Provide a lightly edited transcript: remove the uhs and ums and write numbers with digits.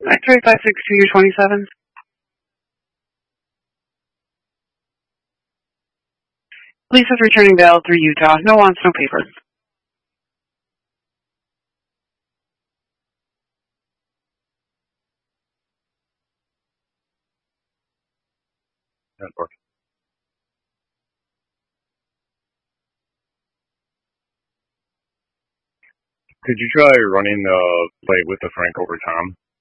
X-ray 56227. Lisa's returning bail through Utah. No wants, no papers. Network. Could you try running the plate with the Frank over Tom?